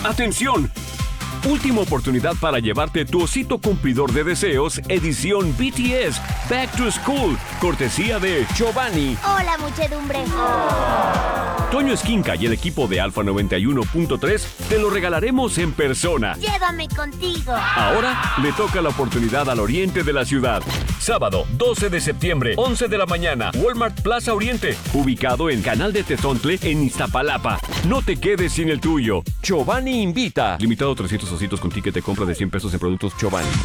¡Atención! Última oportunidad para llevarte tu osito cumplidor de deseos, edición BTS Back to School, cortesía de Giovanni. Hola, muchedumbre. Toño Esquinca y el equipo de Alfa 91.3 te lo regalaremos en persona. Llévame contigo. Ahora le toca la oportunidad al oriente de la ciudad. Sábado, 12 de septiembre, 11 de la mañana, Walmart Plaza Oriente, ubicado en Canal de Tezontle, en Iztapalapa. No te quedes sin el tuyo. Giovanni invita. Limitado a 300 ositos con ticket de compra de $100 en productos Giovanni.